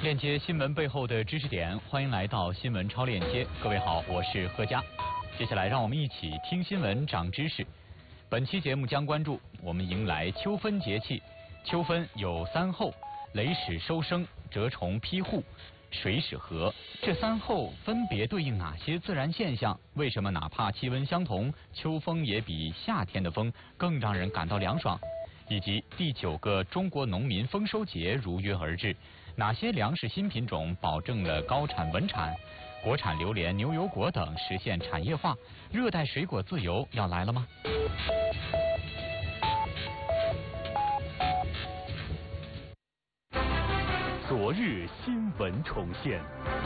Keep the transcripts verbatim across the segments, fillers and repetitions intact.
链接新闻背后的知识点，欢迎来到新闻超链接。各位好，我是贺佳。接下来让我们一起听新闻长知识。本期节目将关注我们迎来秋分节气。秋分有三候：雷始收生、蛰虫披户、水始禾。这三候分别对应哪些自然现象？为什么哪怕气温相同，秋风也比夏天的风更让人感到凉爽？以及第九个中国农民丰收节如约而至，哪些粮食新品种保证了高产稳产？国产榴莲、牛油果等实现产业化，热带水果自由要来了吗？ 昨日新闻重现，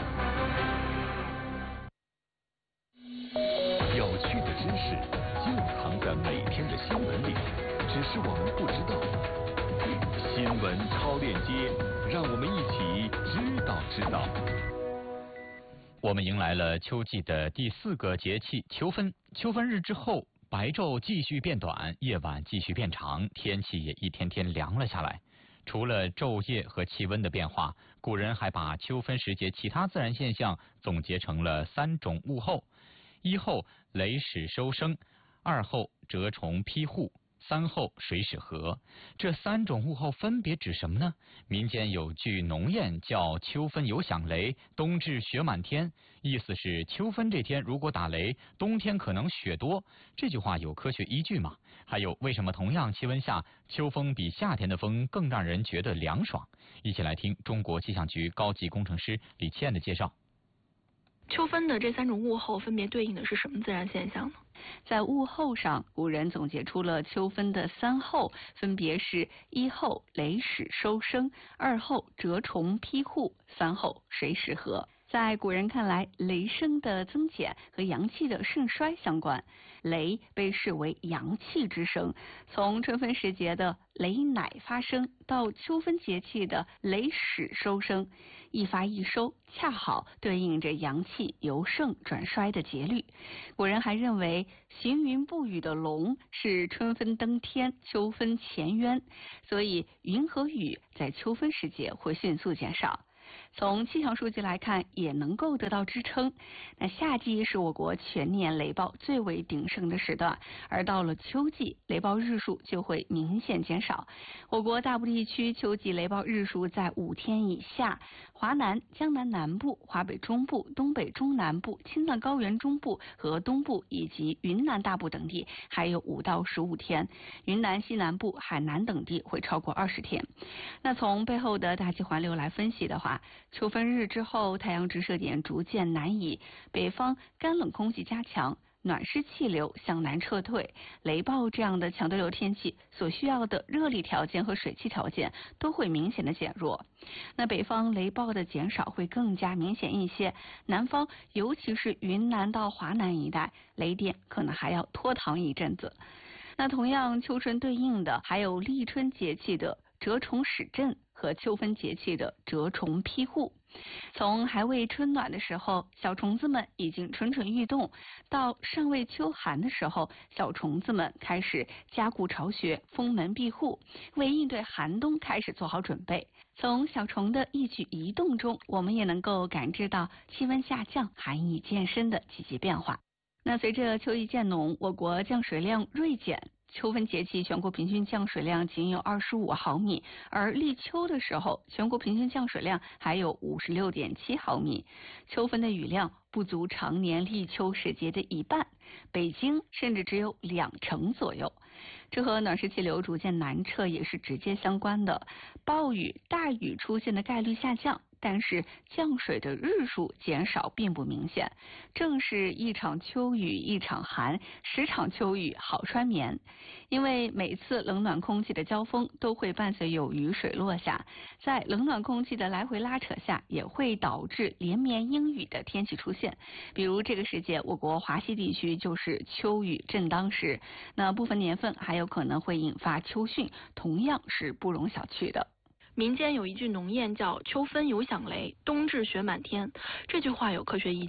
有趣的知识就藏在每天的新闻里，只是我们不知道。新闻超链接，让我们一起知道知道。 我们迎来了秋季的第四个节气秋分。秋分日之后，白昼继续变短，夜晚继续变长，天气也一天天凉了下来。除了昼夜和气温的变化，古人还把秋分时节其他自然现象总结成了三种物候：一候雷始收生，二候蛰虫披户，三候水始禾。这三种物候分别指什么呢？民间有句农谚叫秋分有响雷，冬至雪满天，意思是秋分这天如果打雷，冬天可能雪多。这句话有科学依据吗？还有为什么同样气温下，秋风比夏天的风更让人觉得凉爽？一起来听中国气象局高级工程师李倩的介绍。 秋分的这三种物候分别对应的是什么自然现象呢？ 在物候上，古人总结出了秋分的三候，分别是一候雷始收生，二候蛰虫披户，三候水始禾。在古人看来，雷声的增减和阳气的盛衰相关。雷被视为阳气之声，从春分时节的雷乃发生到秋分节气的雷始收生，一发一收，恰好对应着阳气由盛转衰的节律。古人还认为行云布雨的龙是春分登天，秋分潜渊，所以云和雨在秋分时节会迅速减少。从气象数据来看，也能够得到支撑。那夏季是我国全年雷暴最为鼎盛的时段，而到了秋季，雷暴日数就会明显减少。我国大部地区秋季雷暴日数在五天以下，华南、江南南部、华北中部、东北中南部、青藏高原中部和东部以及云南大部等地还有五到十五天，云南西南部、海南等地会超过二十天。那从背后的大气环流来分析的话，秋分日之后，太阳直射点逐渐南移，北方干冷空气加强，暖湿气流向南撤退，雷暴这样的强对流天气所需要的热力条件和水汽条件都会明显的减弱。那北方雷暴的减少会更加明显一些，南方尤其是云南到华南一带，雷电可能还要拖堂一阵子。那同样秋春对应的还有立春节气的蛰虫始振和秋分节气的蛰虫披户。从还未春暖的时候，小虫子们已经蠢蠢欲动，到尚未秋寒的时候，小虫子们开始加固巢穴，封门闭户，为应对寒冬开始做好准备。从小虫的一举一动中，我们也能够感知到气温下降、寒意渐深的季节变化。那随着秋意渐浓，我国降水量锐减，秋分节气全国平均降水量仅有二十五毫米，而立秋的时候，全国平均降水量还有五十六点七毫米。秋分的雨量不足常年立秋时节的一半，北京甚至只有两成左右。这和暖湿气流逐渐南撤也是直接相关的，暴雨、大雨出现的概率下降，但是降水的日数减少并不明显。正是一场秋雨一场寒，十场秋雨好穿眠。因为每次冷暖空气的交锋都会伴随有雨水落下，在冷暖空气的来回拉扯下，也会导致连绵阴雨的天气出现。比如这个时节，我国华西地区就是秋雨正当时，那部分年份还有可能会引发秋汛，同样是不容小觑的。 民间有一句农谚叫秋分有响雷，冬至雪满天，这句话有科学依据吗？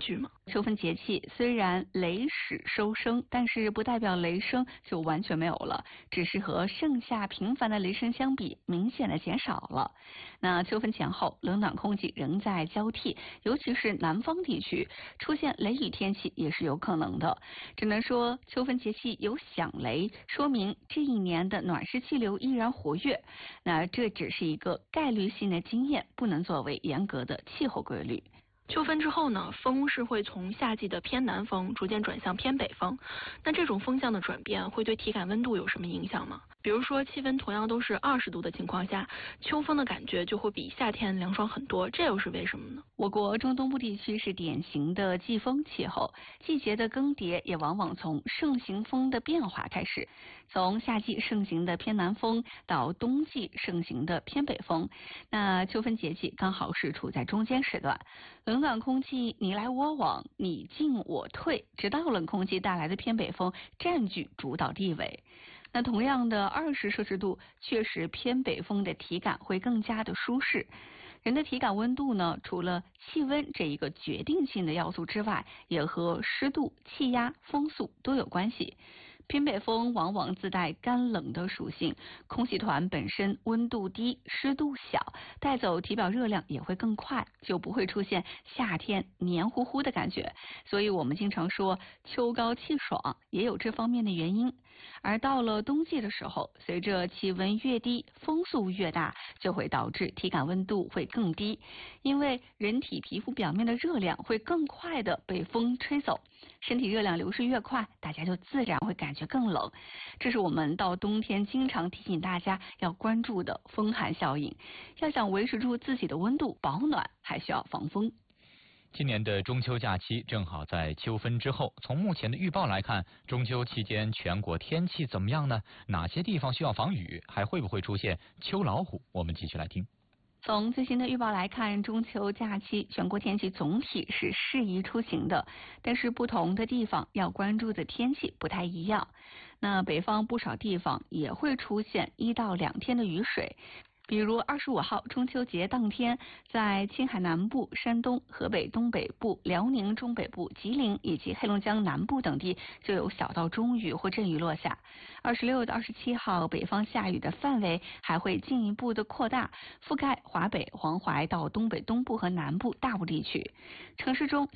秋分节气虽然雷始收声，但是不代表雷声就完全没有了，只是和盛夏频繁的雷声相比，明显的减少了。那秋分前后，冷暖空气仍在交替，尤其是南方地区出现雷雨天气也是有可能的。只能说秋分节气有响雷，说明这一年的暖湿气流依然活跃。那这只是一个概率性的经验，不能作为严格的气候规律。 秋分之后呢，风是会从夏季的偏南风逐渐转向偏北风。那这种风向的转变会对体感温度有什么影响吗？比如说气温同样都是二十度的情况下，秋风的感觉就会比夏天凉爽很多，这又是为什么呢？ 我国中东部地区是典型的季风气候，季节的更迭也往往从盛行风的变化开始，从夏季盛行的偏南风到冬季盛行的偏北风。那秋分节气刚好是处在中间时段，冷暖空气你来我往，你进我退，直到冷空气带来的偏北风占据主导地位。那同样的二十摄氏度，确实偏北风的体感会更加的舒适。人的体感温度呢，除了气温这一个决定性的要素之外，也和湿度、气压、风速都有关系。偏北风往往自带干冷的属性，空气团本身温度低、湿度小，带走体表热量也会更快，就不会出现夏天黏糊糊的感觉。所以我们经常说秋高气爽，也有这方面的原因。而到了冬季的时候，随着气温越低，风速越大，就会导致体感温度会更低，因为人体皮肤表面的热量会更快的被风吹走，身体热量流失越快，大家就自然会感觉更冷。这是我们到冬天经常提醒大家要关注的风寒效应。要想维持住自己的温度保暖，还需要防风。 今年的中秋假期正好在秋分之后，从目前的预报来看，中秋期间全国天气怎么样呢？哪些地方需要防雨？还会不会出现秋老虎？我们继续来听。 从最新的预报来看，中秋假期全国天气总体是适宜出行的，但是不同的地方要关注的天气不太一样。那北方不少地方也会出现一到两天的雨水。比如二十五号中秋节当天，在青海南部、山东、河北东北部、辽宁中北部、吉林以及黑龙江南部等地就有小到中雨或阵雨落下。二十六到二十七号，北方下雨的范围还会进一步的扩大，覆盖华北、黄淮到东北东部和南部大部地区。城市中